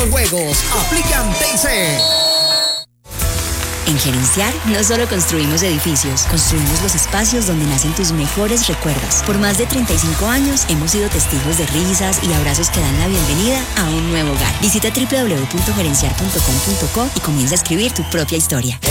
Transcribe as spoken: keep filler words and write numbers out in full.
juegos. Aplican T I C. En Gerenciar no solo construimos edificios, construimos los espacios donde nacen tus mejores recuerdos. Por más de treinta y cinco años hemos sido testigos de risas y abrazos que dan la bienvenida a un nuevo hogar. Visita doble u doble u doble u punto gerenciar punto com punto co y comienza a escribir tu propia historia.